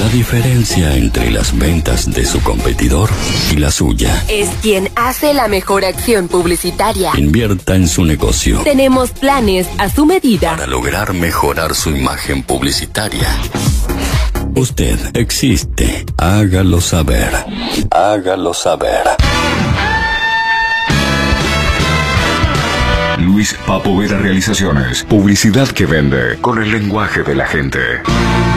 La diferencia entre las ventas de su competidor y la suya. Es quien hace la mejor acción publicitaria. Invierta en su negocio. Tenemos planes a su medida para lograr mejorar su imagen publicitaria. Usted existe. Hágalo saber. Hágalo saber. Luis Papo Vera Realizaciones. Publicidad que vende con el lenguaje de la gente.